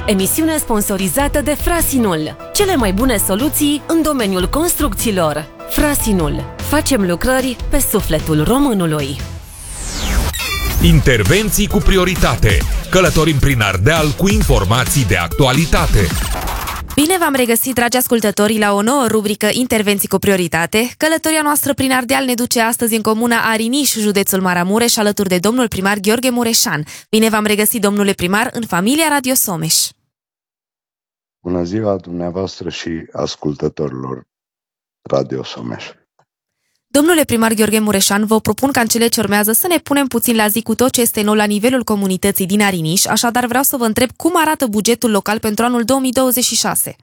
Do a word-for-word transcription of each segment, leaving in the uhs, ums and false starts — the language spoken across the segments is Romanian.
emisiune sponsorizată de Frasinul. Cele mai bune soluții în domeniul construcțiilor. Frasinul. Facem lucrări pe sufletul românului. Intervenții cu prioritate. Călătorim prin Ardeal cu informații de actualitate. Bine v-am regăsit, dragi ascultători, la o nouă rubrică Intervenții cu prioritate. Călătoria noastră prin Ardeal ne duce astăzi în comuna Ariniș, județul Maramureș, alături de domnul primar Gheorghe Mureșan. Bine v-am regăsit, domnule primar, în familia Radio Someș. Bună ziua dumneavoastră și ascultătorilor Radio Someș. Domnule primar Gheorghe Mureșan, vă propun ca în cele ce urmează să ne punem puțin la zi cu tot ce este nou la nivelul comunității din Ariniș, așadar vreau să vă întreb cum arată bugetul local pentru anul două mii douăzeci și șase.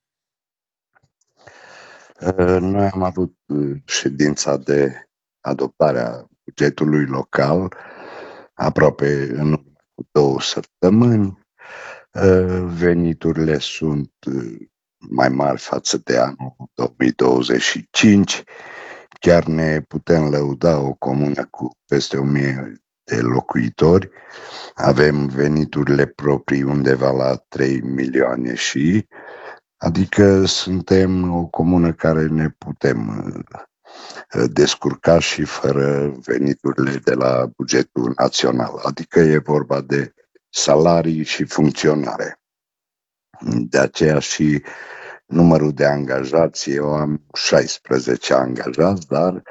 Noi am avut ședința de adoptare a bugetului local aproape în urmă cu două săptămâni. Veniturile sunt mai mari față de anul două mii douăzeci și cinci. Chiar ne putem lăuda o comună cu peste o mie de locuitori. Avem veniturile proprii undeva la trei milioane și, adică suntem o comună care ne putem descurca și fără veniturile de la bugetul național. Adică e vorba de salarii și funcționare. De aceea și numărul de angajați, eu am șaisprezece angajați, dar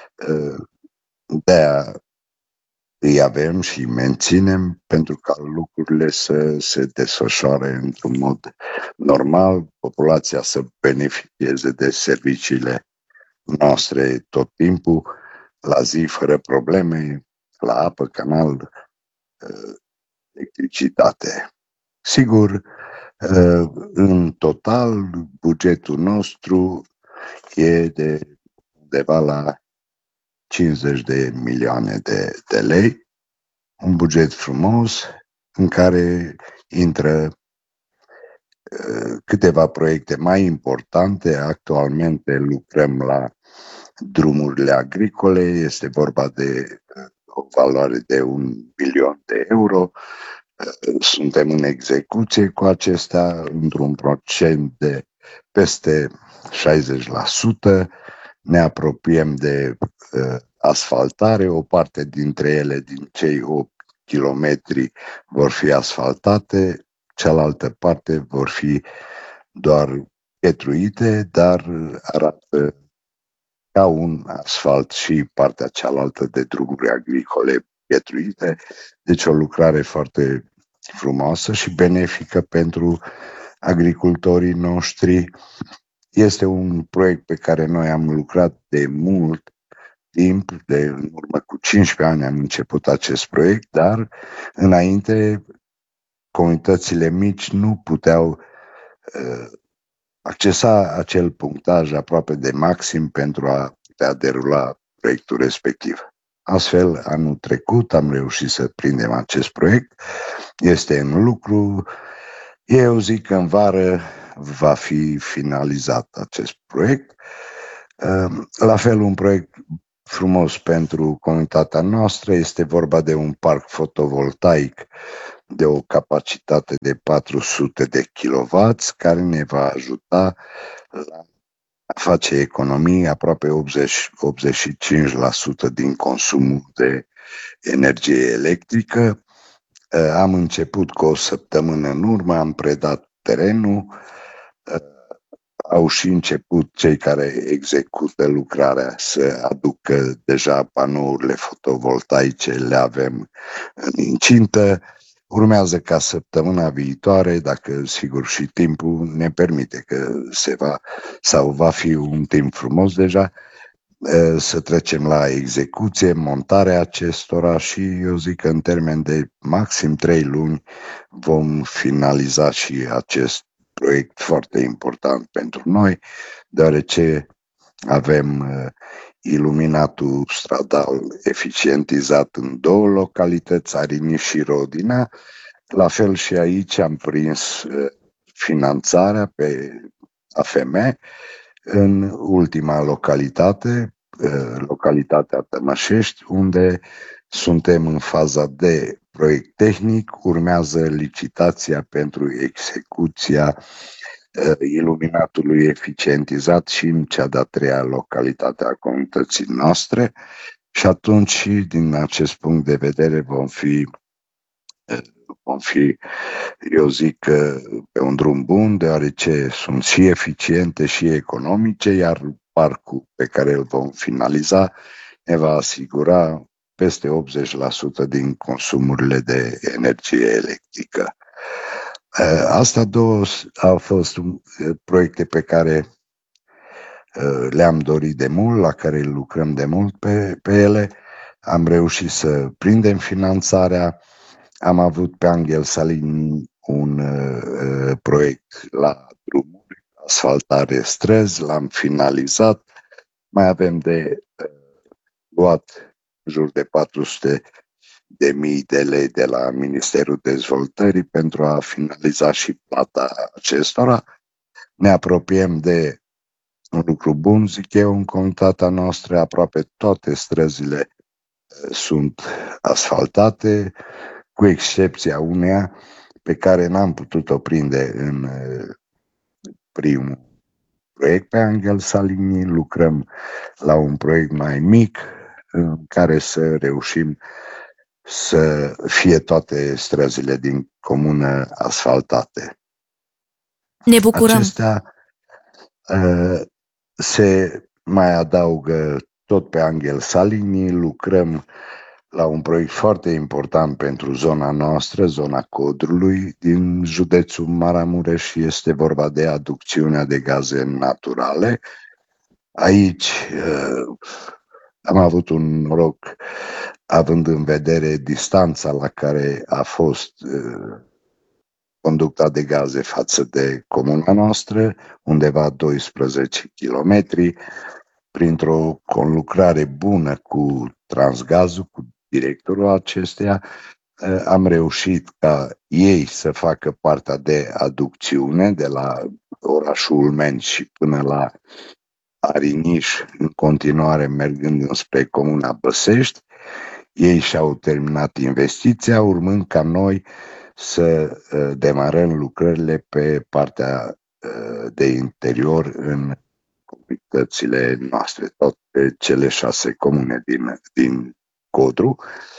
de-aia îi avem și îi menținem pentru ca lucrurile să se desfășoare într-un mod normal, populația să beneficieze de serviciile noastre tot timpul, la zi, fără probleme, la apă, canal, electricitate. Sigur, în total, bugetul nostru e de undeva la cincizeci de milioane de, de lei, un buget frumos în care intră câteva proiecte mai importante. Actualmente lucrăm la drumurile agricole, este vorba de o valoare de un milion de euro. Suntem în execuție cu acestea într-un procent de peste șaizeci la sută. Ne apropiem de uh, asfaltare. O parte dintre ele, din cei opt kilometri, vor fi asfaltate, cealaltă parte vor fi doar petruite, dar arată ca un asfalt și partea cealaltă de drumuri agricole petruite. Deci o lucrare foarte frumoasă și benefică pentru agricultorii noștri. Este un proiect pe care noi am lucrat de mult timp, de în urmă cu cincisprezece ani am început acest proiect, dar înainte comunitățile mici nu puteau uh, accesa acel punctaj aproape de maxim pentru a putea derula proiectul respectiv. Astfel, anul trecut am reușit să prindem acest proiect, este în lucru. Eu zic că în vară va fi finalizat acest proiect. La fel, un proiect frumos pentru comunitatea noastră, este vorba de un parc fotovoltaic de o capacitate de patru sute de kilowați, care ne va ajuta la a face economii aproape optzeci la optzeci și cinci la sută din consumul de energie electrică. Am început cu o săptămână în urmă, am predat terenul, au și început cei care execută lucrarea să aducă deja panourile fotovoltaice, le avem în incintă. Urmează ca săptămâna viitoare, dacă sigur și timpul ne permite că se va sau va fi un timp frumos deja, să trecem la execuție, montarea acestora și eu zic că în termen de maxim trei luni vom finaliza și acest proiect foarte important pentru noi, deoarece avem iluminatul stradal eficientizat în două localități, Ariniș și Rodina. La fel și aici am prins finanțarea pe A F M în ultima localitate, localitatea Tămășești, unde suntem în faza de proiect tehnic, urmează licitația pentru execuția uh, iluminatului eficientizat și în cea de-a treia localitate a comunității noastre și atunci, din acest punct de vedere, vom fi, uh, vom fi, eu zic, că pe un drum bun, deoarece sunt și eficiente și economice, iar parcul pe care îl vom finaliza ne va asigura peste optzeci la sută din consumurile de energie electrică. Astea două au fost proiecte pe care le-am dorit de mult, la care lucrăm de mult pe, pe ele. Am reușit să prindem finanțarea. Am avut pe Angel Salini un uh, proiect la drumuri, asfaltare străzi, l-am finalizat. Mai avem de uh, luat în jur de patru sute de mii de lei de la Ministerul Dezvoltării pentru a finaliza și plata acestora. Ne apropiem de un lucru bun, zic eu, în comunitatea noastră. Aproape toate străzile sunt asfaltate, cu excepția uneia pe care n-am putut-o prinde în primul proiect pe Angel Salini. Lucrăm la un proiect mai mic în care să reușim să fie toate străzile din comună asfaltate. Ne bucurăm. Acestea uh, se mai adaugă tot pe Angel Salini. Lucrăm la un proiect foarte important pentru zona noastră, zona Codrului, din județul Maramureș. Este vorba de aducțiunea de gaze naturale. Aici uh, am avut un noroc, având în vedere distanța la care a fost uh, conducta de gaze față de comuna noastră, undeva doisprezece kilometri, printr-o conlucrare bună cu Transgazul, cu directorul acesteia, uh, am reușit ca ei să facă partea de aducțiune de la orașul Ulmeni și până la Ariniș, în continuare mergând înspre comuna Băsești. Ei și-au terminat investiția, urmând ca noi să uh, demarăm lucrările pe partea uh, de interior în comunitățile noastre, toate cele șase comune din, din Codru.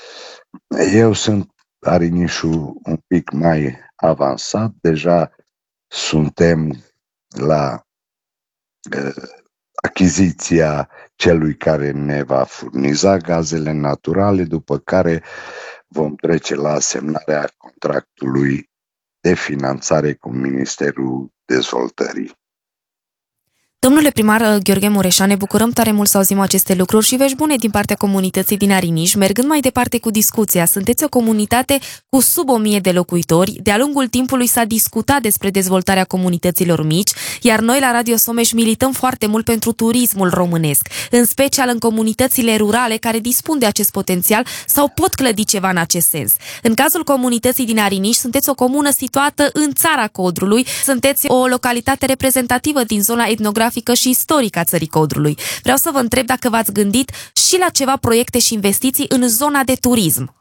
Eu sunt Arinișul un pic mai avansat, deja suntem la uh, achiziția celui care ne va furniza gazele naturale, după care vom trece la semnarea contractului de finanțare cu Ministerul Dezvoltării. Domnule primar Gheorghe Mureșan, ne bucurăm tare mult să auzim aceste lucruri și vești bune din partea comunității din Ariniș. Mergând mai departe cu discuția, sunteți o comunitate cu sub o mie de locuitori. De-a lungul timpului s-a discutat despre dezvoltarea comunităților mici, iar noi la Radio Someș milităm foarte mult pentru turismul românesc, în special în comunitățile rurale care dispun de acest potențial sau pot clădi ceva în acest sens. În cazul comunității din Ariniș, sunteți o comună situată în țara Codrului, sunteți o localitate reprezentativă din zona etnografică și istorică a țării Codrului. Vreau să vă întreb dacă v-ați gândit și la ceva proiecte și investiții în zona de turism.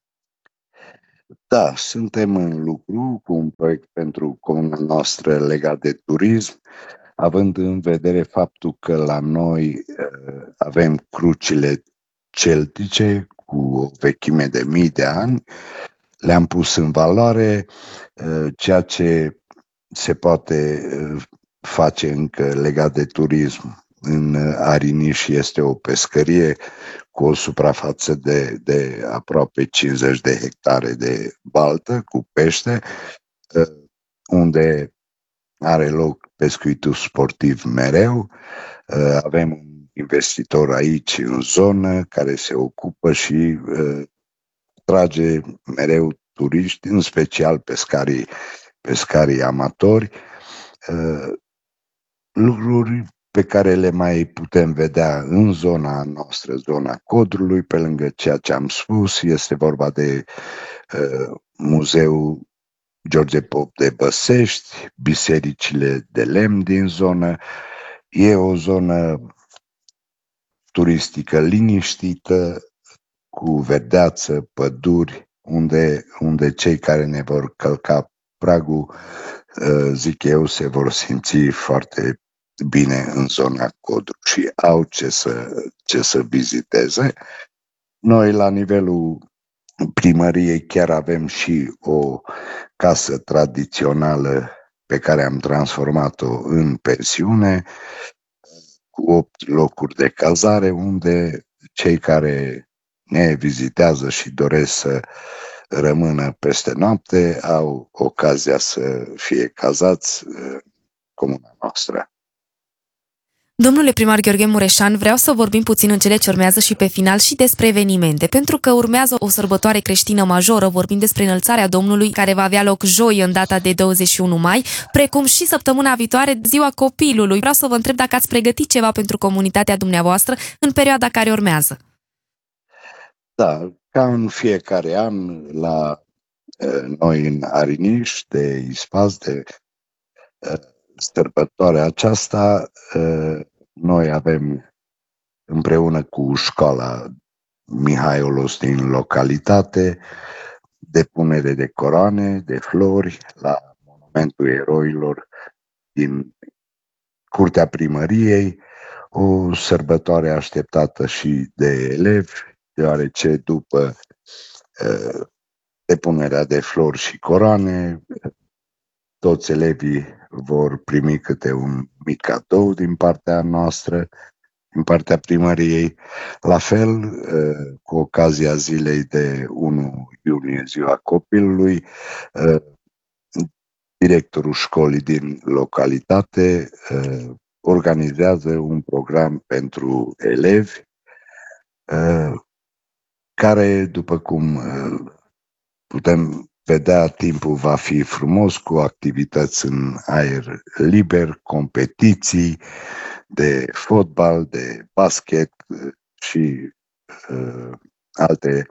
Da, suntem în lucru cu un proiect pentru comuna noastră legat de turism, având în vedere faptul că la noi uh, avem crucile celtice cu o vechime de mii de ani. Le-am pus în valoare, uh, ceea ce se poate uh, face încă legat de turism în Ariniș este o pescărie cu o suprafață de, de aproape cincizeci de hectare de baltă cu pește, unde are loc pescuitul sportiv mereu. Avem un investitor aici în zonă care se ocupă și trage mereu turiști, în special pescarii, pescarii amatori. Lucruri pe care le mai putem vedea în zona noastră, zona Codrului, pe lângă ceea ce am spus, este vorba de uh, Muzeul George Pop de Băsești, bisericile de lemn din zonă. E o zonă turistică liniștită, cu verdeață, păduri, unde, unde cei care ne vor călca pragul, zic eu, se vor simți foarte bine în zona Codru și au ce să, ce să viziteze. Noi, la nivelul primăriei, chiar avem și o casă tradițională pe care am transformat-o în pensiune, cu opt locuri de cazare, unde cei care ne vizitează și doresc să rămână peste noapte au ocazia să fie cazați în comuna noastră. Domnule primar Gheorghe Mureșan, vreau să vorbim puțin în cele ce urmează și pe final și despre evenimente, pentru că urmează o sărbătoare creștină majoră, vorbim despre înălțarea Domnului, care va avea loc joi în data de douăzeci și unu mai, precum și săptămâna viitoare, Ziua Copilului. Vreau să vă întreb dacă ați pregătit ceva pentru comunitatea dumneavoastră în perioada care urmează. Da, ca în fiecare an, la noi în Ariniș, de Ispas, de sărbătoarea aceasta, noi avem împreună cu școala Mihaiolos din localitate depunere de coroane, de flori la monumentul eroilor din curtea primăriei, o sărbătoare așteptată și de elevi, deoarece după uh, depunerea de flori și coroane, toți elevii vor primi câte un mic cadou din partea noastră, din partea primăriei. La fel, uh, cu ocazia zilei de unu iunie, Ziua Copilului, uh, directorul școlii din localitate uh, organizează un program pentru elevi, uh, care, după cum uh, putem vedea, timpul va fi frumos, cu activități în aer liber, competiții de fotbal, de basket uh, și uh, alte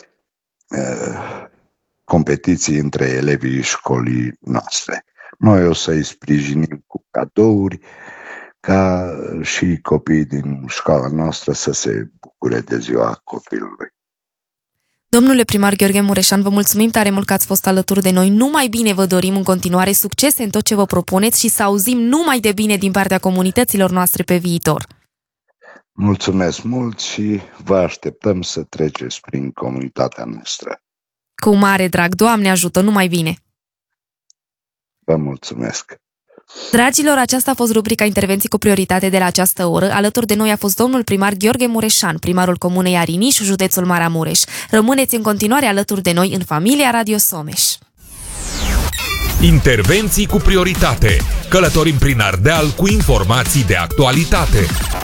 uh, competiții între elevii școlii noastre. Noi o să-i sprijinim cu cadouri ca și copiii din școala noastră să se bucure de Ziua Copilului. Domnule primar Gheorghe Mureșan, vă mulțumim tare mult că ați fost alături de noi. Numai bine vă dorim în continuare, succese în tot ce vă propuneți și să auzim numai de bine din partea comunităților noastre pe viitor. Mulțumesc mult și vă așteptăm să treceți prin comunitatea noastră. Cu mare drag, Doamne ajută, numai bine! Vă mulțumesc! Dragilor, aceasta a fost rubrica Intervenții cu prioritate de la această oră. Alături de noi a fost domnul primar Gheorghe Mureșan, primarul comunei Ariniș, județul Maramureș. Rămâneți în continuare alături de noi în familia Radio Someș. Intervenții cu prioritate. Călătorim prin Ardeal cu informații de actualitate.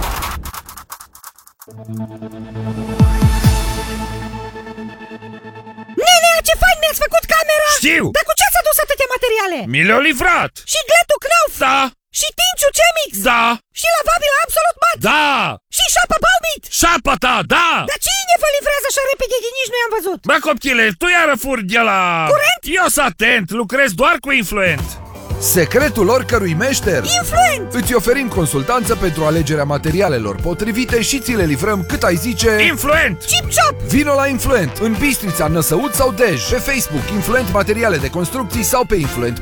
Nenea, ce fain mi-ați făcut camera! Știu! Dar cu ce ați adus atâtea materiale? Mi le-au livrat! Și gletul Knauf? Da! Și Tinciu Cemix? Da! Și lavabil Absolut Mat? Da! Și șapa Baumit? Șapa ta, da! Dar cine vă livrează așa repede, nici nu i-am văzut? Bă, copchile, tu iară furi de la... Curent? Eu sunt atent, lucrez doar cu Influent. Secretul oricărui meșter? Influent! Îți oferim consultanță pentru alegerea materialelor potrivite și ți le livrăm cât ai zice... Influent! Chip-chop! Vino la Influent, în Bistrița, Năsăud sau Dej, pe Facebook Influent Materiale de Construcții sau pe influent